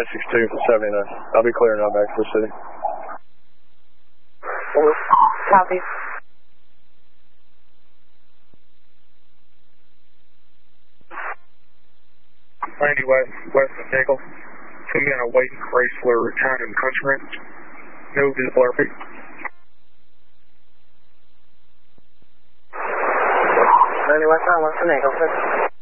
962 79. I'll be clearing out back to the city. Copy. Randy West of Nickel. It's going to be on a white Chrysler Tandem Countryman. No visible RP. Randy West of Nickel, 6.